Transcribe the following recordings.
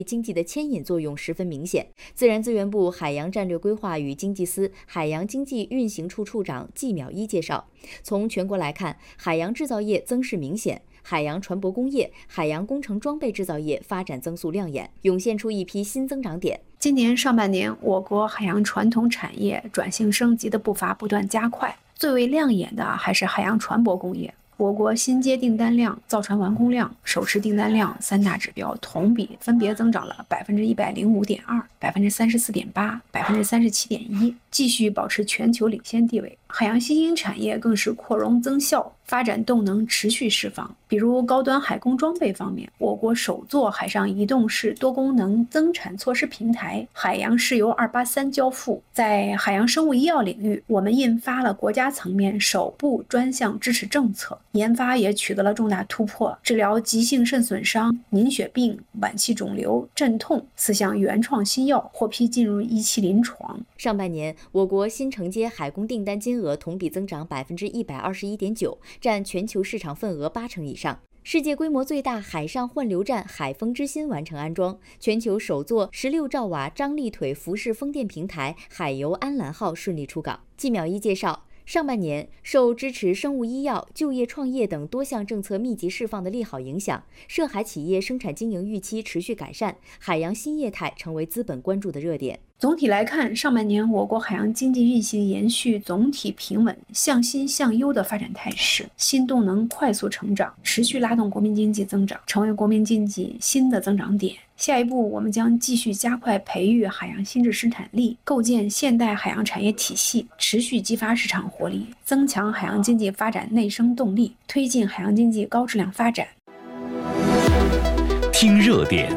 经济的牵引作用十分明显。自然资源部海洋战略规划与经济司海洋经济运行处处长季淼一介绍，从全国来看，海洋制造业增势明显，海洋船舶工业、海洋工程装备制造业发展增速亮眼，涌现出一批新增长点。 今年上半年，我国海洋传统产业转型升级的步伐不断加快，最为亮眼的还是海洋船舶工业。我国新接订单量、造船完工量、首次订单量三大指标同比分别增长了105.2%、34.8%、37.1%，继续保持全球领先地位。海洋新兴产业更是扩容增效，发展动能持续释放。比如高端海工装备方面，我国首座海上移动式多功能增产措施平台海洋石油283交付。在海洋生物医药领域，我们印发了国家层面首部专项支持政策，研发也取得了重大突破，治疗急性肾损伤、凝血病、晚期肿瘤、镇痛4项原创新药获批进入1期临床。 上半年，我国新承接海工订单金额同比增长121.9%，占全球市场份额80%以上。世界规模最大海上换流站海风之心完成安装，全球首座16兆瓦张力腿浮式风电平台海游安澜号顺利出港。季淼一介绍，上半年受支持生物医药、就业创业等多项政策密集释放的利好影响，涉海企业生产经营预期持续改善，海洋新业态成为资本关注的热点。 总体来看，上半年我国海洋经济运行延续总体平稳、向新向优的发展态势，新动能快速成长，持续拉动国民经济增长，成为国民经济新的增长点。下一步，我们将继续加快培育海洋新质生产力，构建现代海洋产业体系，持续激发市场活力，增强海洋经济发展内生动力，推进海洋经济高质量发展。 听热点。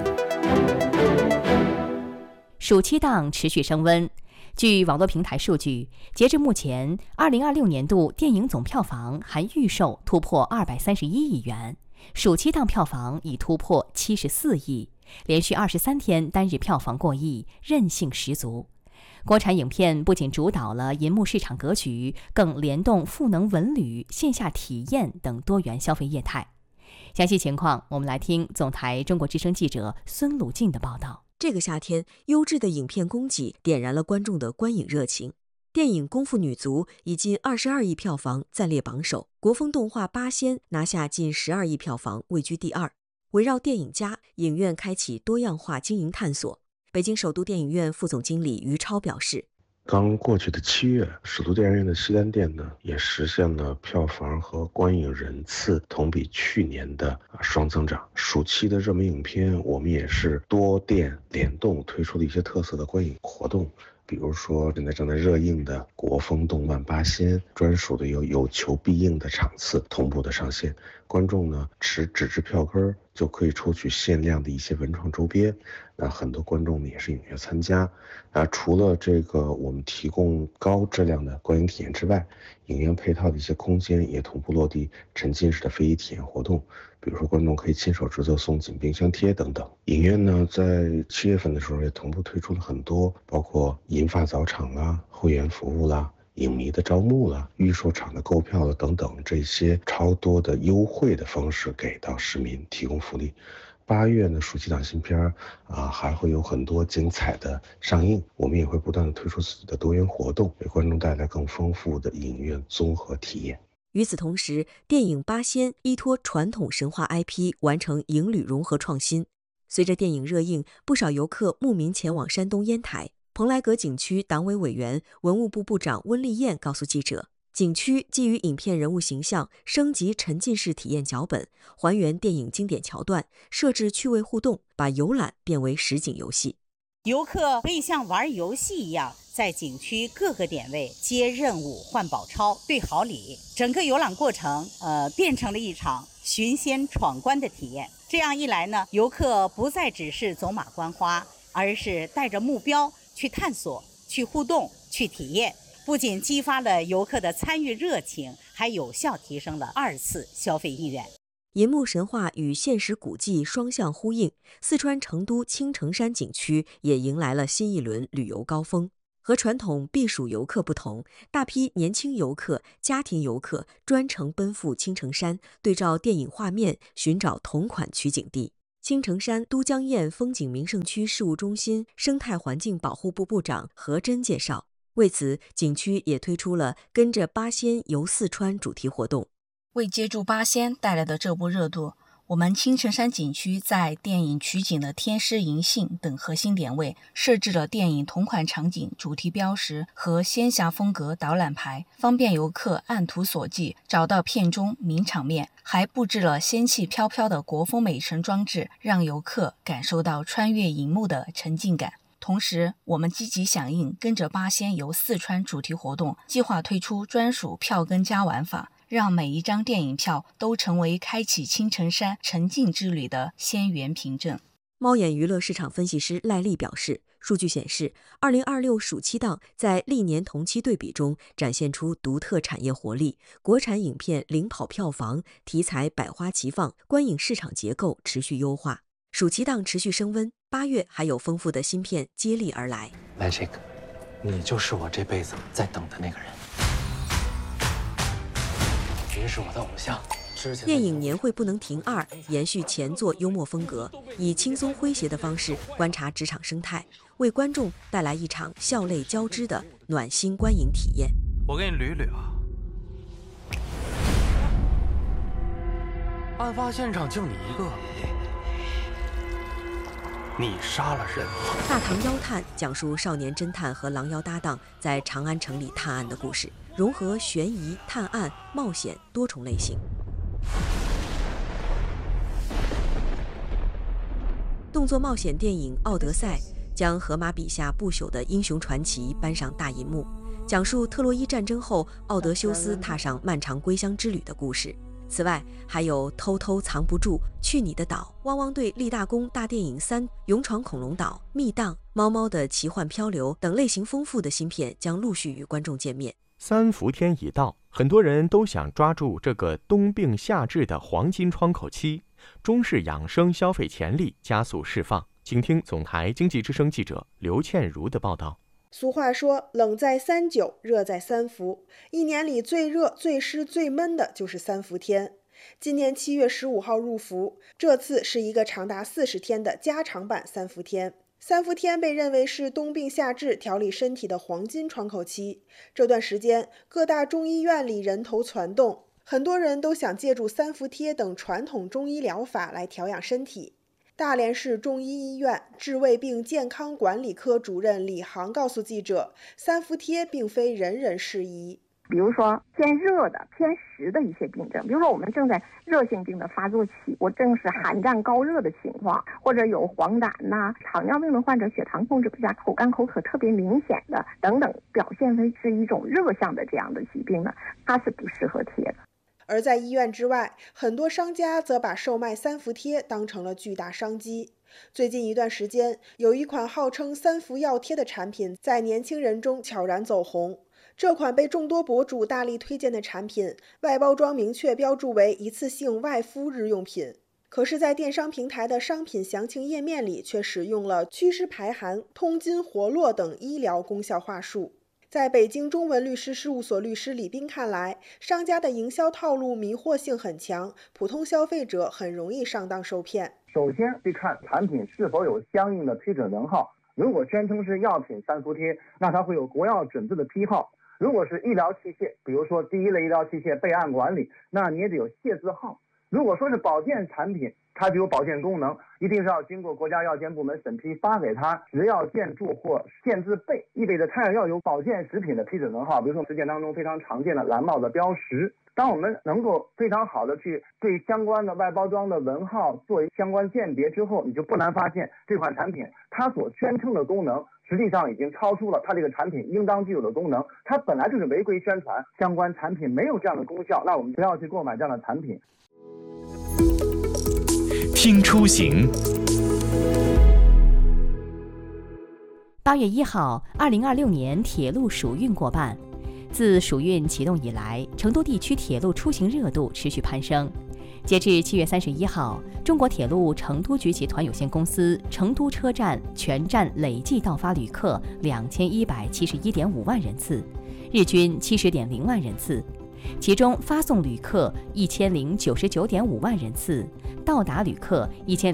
暑期档持续升温。据网络平台数据，截至目前，2026年度电影总票房含预售突破231亿元，暑期档票房已突破74亿，连续23天单日票房过亿，韧性十足。国产影片不仅主导了银幕市场格局，更联动赋能文旅、线下体验等多元消费业态。详细情况，我们来听总台中国之声记者孙鲁静的报道。 这个夏天，优质的影片供给点燃了观众的观影热情。电影《功夫女足》以近22亿票房暂列榜首，国风动画《八仙》拿下近12亿票房，位居第2。围绕电影家，影院开启多样化经营探索。北京首都电影院副总经理于超表示， 刚过去的7月，首都电影院的西单店呢，也实现了票房和观影人次同比去年的双增长。暑期的热门影片，我们也是多店联动推出了一些特色的观影活动，比如说现在正在热映的国风动漫《八仙》，专属的有求必应的场次同步的上线，观众呢持纸质票根就可以抽取限量的一些文创周边。那很多观众呢也是踊跃参加。除了这个我们提供高质量的观影体验之外，影院配套的一些空间也同步落地沉浸式的非遗体验活动，比如说观众可以亲手制作送锦冰箱贴等等。影院呢在7月份的时候也同步推出了很多，包括银发早场啦、会员服务啦、影迷的招募啦、预售场的购票了等等，这些超多的优惠的方式给到市民提供福利。8月呢，暑期档新片还会有很多精彩的上映，我们也会不断的推出自己的多元活动，为观众带来更丰富的影院综合体验。 与此同时，电影《八仙》依托传统神话 IP 完成影旅融合创新。随着电影热映，不少游客慕名前往山东烟台。蓬莱阁景区党委委员、文物部部长温丽燕告诉记者，景区基于影片人物形象升级沉浸式体验脚本，还原电影经典桥段，设置趣味互动，把游览变为实景游戏。 游客可以像玩游戏一样，在景区各个点位接任务、换宝钞、兑好礼，整个游览过程变成了一场寻仙闯关的体验。这样一来呢，游客不再只是走马观花，而是带着目标去探索、去互动、去体验。不仅激发了游客的参与热情，还有效提升了2次消费意愿。 银幕神话与现实古迹双向呼应，四川成都青城山景区也迎来了新一轮旅游高峰。和传统避暑游客不同，大批年轻游客、家庭游客专程奔赴青城山，对照电影画面寻找同款取景地。 青城山都江堰风景名胜区事务中心生态环境保护部部长何真介绍，为此，景区也推出了跟着八仙游四川主题活动。 为接住八仙带来的这波热度，我们青城山景区在电影取景的天师银杏等核心点位设置了电影同款场景主题标识和仙侠风格导览牌，方便游客按图索骥找到片中名场面，还布置了仙气飘飘的国风美城装置，让游客感受到穿越荧幕的沉浸感。同时，我们积极响应跟着八仙游四川主题活动，计划推出专属票根加玩法，让每一张电影票都成为开启青城山沉浸之旅的仙缘凭证。 猫眼娱乐市场分析师赖丽表示，数据显示，2026暑期档在历年同期对比中展现出独特产业活力，国产影片领跑票房，题材百花齐放，观影市场结构持续优化。暑期档持续升温，8月还有丰富的新片接力而来。 Magic， 你就是我这辈子在等的那个人，你是我的偶像。 电影年会不能停2延续前作幽默风格，以轻松诙谐的方式观察职场生态，为观众带来一场笑泪交织的暖心观影体验。 我给你捋捋啊，案发现场就你一个。你杀了人。 大唐妖探讲述少年侦探和狼妖搭档在长安城里探案的故事，融合悬疑、探案、冒险多重类型。动作冒险电影《奥德赛》将荷马笔下不朽的英雄传奇搬上大银幕，讲述特洛伊战争后奥德修斯踏上漫长归乡之旅的故事。此外，还有偷偷藏不住、去你的岛、汪汪队立大功大电影3、勇闯恐龙岛、密档、猫猫的奇幻漂流等类型丰富的新片将陆续与观众见面。 三伏天已到，很多人都想抓住这个冬病夏治的黄金窗口期，中式养生消费潜力加速释放。请听总台经济之声记者刘倩茹的报道。 俗话说，冷在39，热在3伏。一年里最热、最湿、最闷的就是3伏天。今年7月15号入伏，这次是一个长达40天的加长版3伏天。3伏天被认为是冬病夏治调理身体的黄金窗口期。这段时间，各大中医院里人头攒动，很多人都想借助3伏贴等传统中医疗法来调养身体。大连市中医医院治胃病健康管理科主任李航告诉记者，3伏贴并非人人适宜。 比如说偏热的、偏实的一些病症，比如说我们正在热性病的发作期，我正是寒战高热的情况，或者有黄疸糖尿病的患者血糖控制不佳、口干口渴特别明显的等等，表现为是一种热象的这样的疾病呢，它是不适合贴的。 而在医院之外，很多商家则把售卖3伏贴当成了巨大商机。最近一段时间，有一款号称3伏药贴的产品在年轻人中悄然走红。这款被众多博主大力推荐的产品，外包装明确标注为一次性外敷日用品，可是在电商平台的商品详情页面里却使用了祛湿排寒、通经活络等医疗功效话术。在北京中文律师事务所律师李斌看来，商家的营销套路迷惑性很强，普通消费者很容易上当受骗。 首先得看产品是否有相应的批准能号，如果宣称是药品3伏贴，那它会有国药准字的批号。如果是医疗器械，比如说第一类医疗器械备案管理，那你也得有械字号。如果说是保健产品，它具有保健功能，一定是要经过国家药监部门审批发给它，只要建注或限制备，意味着它也要有保健食品的批准能号，比如说实践当中非常常见的蓝帽的标识。当我们能够非常好的去对相关的外包装的文号做相关鉴别之后，你就不难发现这款产品它所宣称的功能实际上已经超出了它这个产品应当具有的功能，它本来就是违规宣传，相关产品没有这样的功效，那我们不要去购买这样的产品。 听出行。 8月1号，2026年铁路暑运过半。自暑运启动以来，成都地区铁路出行热度持续攀升。截至7月31号，中国铁路成都局集团有限公司成都车站全站累计到发旅客2171.5万人次，日均70.0万人次。 其中发送旅客1099.5万人次，到达旅客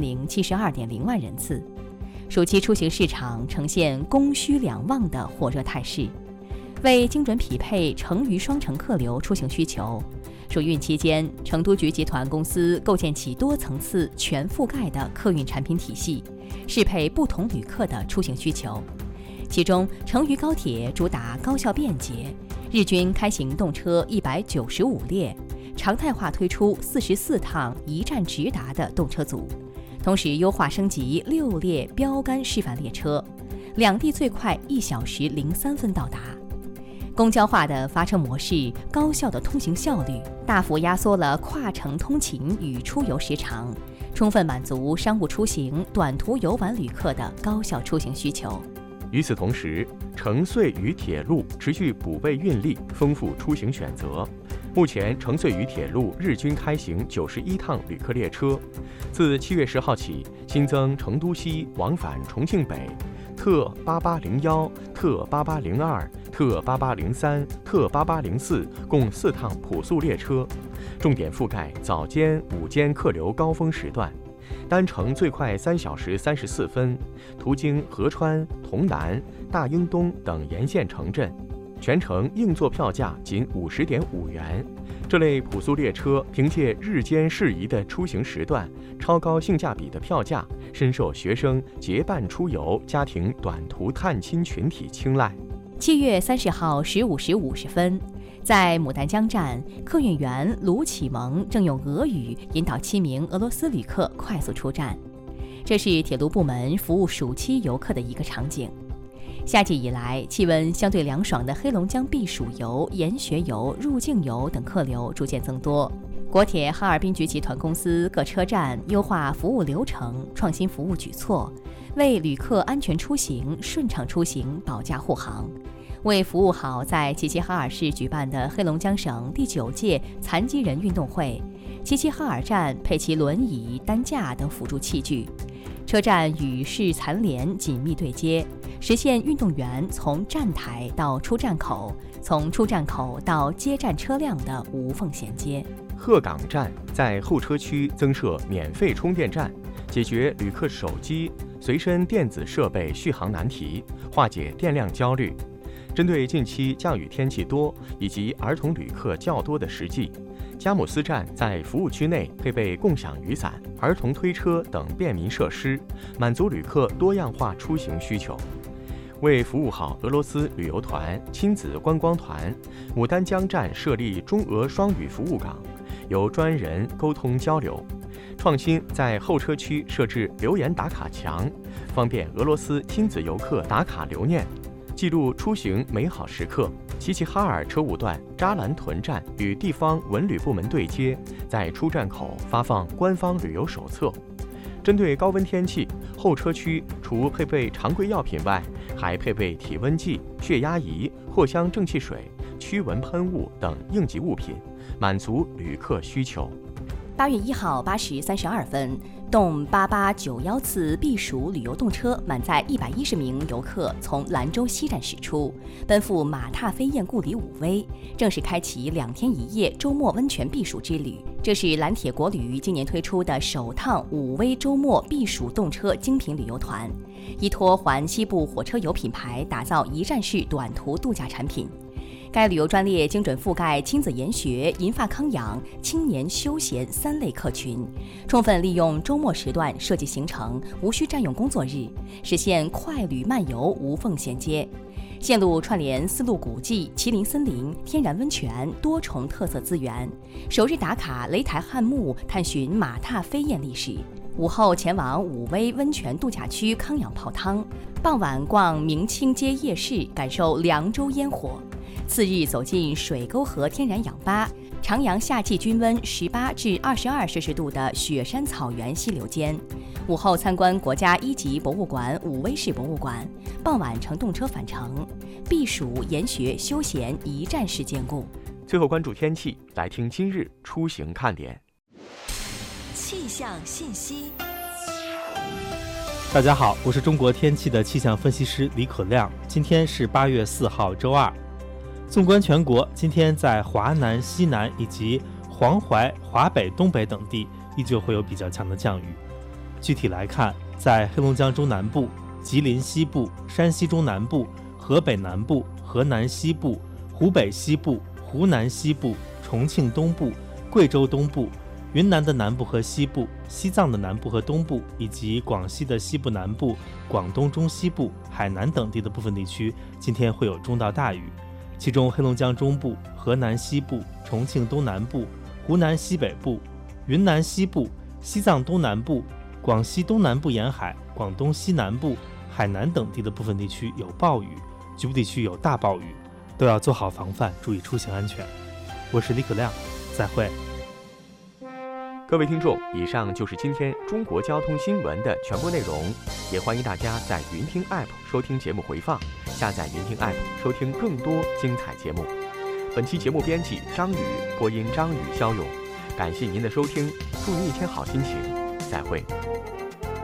1072.0万人次。暑期出行市场呈现供需两旺的火热态势。为精准匹配成渝双城客流出行需求，暑运期间，成都局集团公司构建起多层次、全覆盖的客运产品体系，适配不同旅客的出行需求。其中，成渝高铁主打高效便捷，日均开行动车195列，常态化推出44趟一站直达的动车组，同时优化升级6列标杆示范列车，两地最快1小时03分到达。公交化的发车模式，高效的通行效率，大幅压缩了跨城通勤与出游时长，充分满足商务出行、短途游玩旅客的高效出行需求。 与此同时，城穗渝铁路持续补备运力，丰富出行选择。目前，城穗渝铁路日均开行91趟旅客列车。自7月10号起，新增成都西往返重庆北、特8801、特8802、特8803、特8804共4趟普速列车，重点覆盖早间、午间客流高峰时段。单程最快3小时34分，途经合川、潼南、大英东等沿线城镇，全程硬座票价仅50.5元。这类普速列车凭借日间适宜的出行时段、超高性价比的票价，深受学生、结伴出游、家庭短途探亲群体青睐。 7月30号15时50分，在牡丹江站，客运员卢启蒙正用俄语引导7名俄罗斯旅客快速出站。这是铁路部门服务暑期游客的一个场景。夏季以来，气温相对凉爽的黑龙江避暑游、研学游、入境游等客流逐渐增多。国铁哈尔滨局集团公司各车站优化服务流程，创新服务举措，为旅客安全出行、顺畅出行保驾护航。为服务好在齐齐哈尔市举办的黑龙江省第9届残疾人运动会，齐齐哈尔站配齐轮椅、担架等辅助器具，车站与市残联紧密对接，实现运动员从站台到出站口、从出站口到接站车辆的无缝衔接。 鹤岗站在候车区增设免费充电站，解决旅客手机、随身电子设备续航难题，化解电量焦虑。针对近期降雨天气多以及儿童旅客较多的实际，佳木斯站在服务区内配备共享雨伞、儿童推车等便民设施，满足旅客多样化出行需求。为服务好俄罗斯旅游团、亲子观光团，牡丹江站设立中俄双语服务岗，由专人沟通交流。创新在候车区设置留言打卡墙，方便俄罗斯亲子游客打卡留念，记录出行美好时刻。齐齐哈尔车务段扎兰屯站与地方文旅部门对接，在出站口发放官方旅游手册。针对高温天气，候车区除配备常规药品外，还配备体温计、血压仪、藿香正气水、驱蚊喷雾等应急物品，满足旅客需求。 8月1号8时32分，动8891次避暑旅游动车满载110名游客从兰州西站驶出，奔赴马踏飞燕故里武威，正式开启2天1夜周末温泉避暑之旅。这是蓝铁国旅今年推出的首趟武威周末避暑动车精品旅游团，依托环西部火车游品牌，打造一站式短途度假产品。该旅游专列精准覆盖亲子研学、银发康养、青年休闲3类客群，充分利用周末时段设计行程，无需占用工作日，实现快旅慢游无缝衔接。线路串联丝路古迹、麒麟森林、天然温泉多重特色资源，首日打卡擂台汉墓，探寻马踏飞燕历史。午后前往武威温泉度假区康养泡汤，傍晚逛明清街夜市，感受凉州烟火。次日走进水沟河天然氧吧，徜徉夏季均温18至22摄氏度的雪山草原溪流间。午后参观国家1级博物馆武威市博物馆，傍晚乘动车返程，避暑、研学、休闲一站式兼顾。 最后关注天气，来听今日出行看点。 气象信息。 大家好，我是中国天气的气象分析师李可亮。今天是8月4号，周二。 纵观全国，今天在华南、西南以及黄淮、华北、东北等地依旧会有比较强的降雨。具体来看，在黑龙江中南部、吉林西部、山西中南部、河北南部、河南西部、湖北西部、湖南西部、重庆东部、贵州东部、云南的南部和西部、西藏的南部和东部，以及广西的西部南部、广东中西部、海南等地的部分地区，今天会有中到大雨。其中黑龙江中部、河南西部、重庆东南部、湖南西北部、云南西部、西藏东南部、广西东南部沿海、广东西南部、海南等地的部分地区有暴雨，局部地区有大暴雨，都要做好防范，注意出行安全。我是李可亮，再会。 各位听众，以上就是今天中国交通新闻的全部内容，也欢迎大家在云听 App 收听节目回放，下载云听 App 收听更多精彩节目。本期节目编辑张宇，播音张宇、肖勇，感谢您的收听，祝您一天好心情，再会。